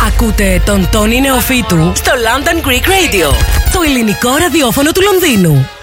Ακούτε τον Τόνι Νεοφύτου στο London Greek Radio, το ελληνικό ραδιόφωνο του Λονδίνου.